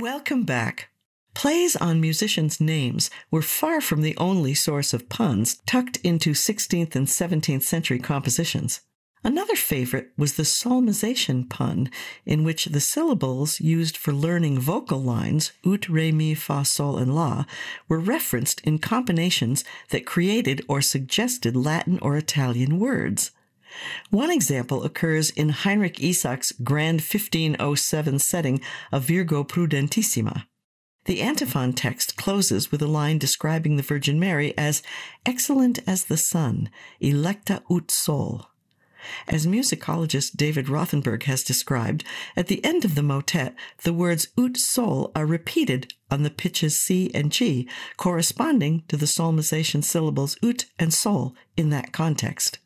Welcome back. Plays on musicians' names were far from the only source of puns tucked into 16th and 17th century compositions. Another favorite was the psalmization pun, in which the syllables used for learning vocal lines, ut, re, mi, fa, sol, and la, were referenced in combinations that created or suggested Latin or Italian words. One example occurs in Heinrich Isaacs' grand 1507 setting of Virgo Prudentissima. The antiphon text closes with a line describing the Virgin Mary as excellent as the sun, electa ut sol. As musicologist David Rothenberg has described, at the end of the motet, the words ut sol are repeated on the pitches C and G, corresponding to the psalmization syllables ut and sol in that context.